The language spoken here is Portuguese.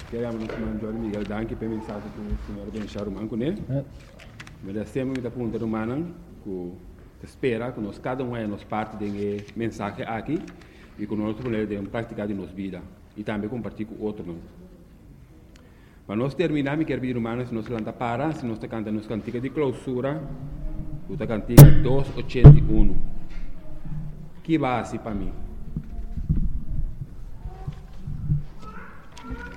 Queremos nos mandar Miguel Danke para mensagem que o senhor Benchar o manco, né? Mas sempre muita pergunta humana que espera que nós cada um é nos parte de mensagem aqui e que nós podemos praticar de nossa vida e também compartilhar com outros. Para nós terminar, me quero pedir humano se nós lanta para, se nós cantamos nos cantiga de clausura, o cantiga 281. Que base para mim?